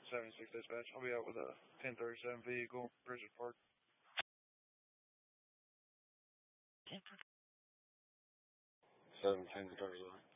76 dispatch. I'll be out with a 1037 vehicle, Bridget Park. 710 to 30.